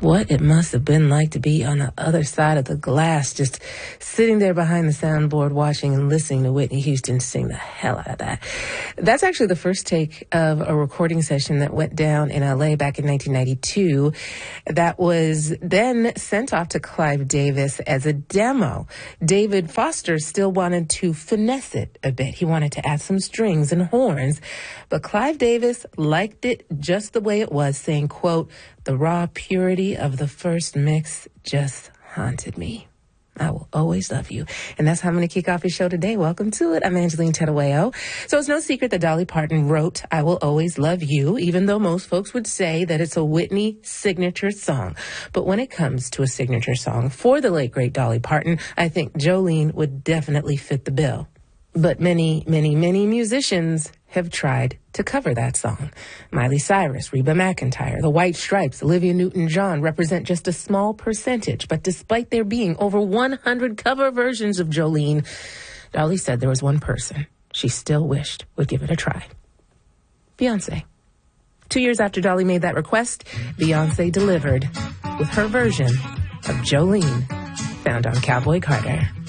What it must have been like to be on the other side of the glass, just sitting there behind the soundboard watching and listening to Whitney Houston sing the hell out of that. That's actually the first take of a recording session that went down in LA back in 1992 that was then sent off to Clive Davis as a demo. David Foster still wanted to finesse it a bit. He wanted to add some strings and horns, but Clive Davis liked it just the way it was, saying, quote, "The raw purity of the first mix just haunted me. I will always love you." And that's how I'm going to kick off your show today. Welcome to it. I'm Angeline Terueo. So it's no secret that Dolly Parton wrote "I Will Always Love You," even though most folks would say that it's a Whitney signature song. But when it comes to a signature song for the late, great Dolly Parton, I think Jolene would definitely fit the bill. But many, many, many musicians have tried to cover that song. Miley Cyrus, Reba McEntire, the White Stripes, Olivia Newton-John represent just a small percentage. But despite there being over 100 cover versions of Jolene, Dolly said there was one person she still wished would give it a try. Beyonce. 2 years after Dolly made that request, Beyonce delivered with her version of Jolene, found on Cowboy Carter.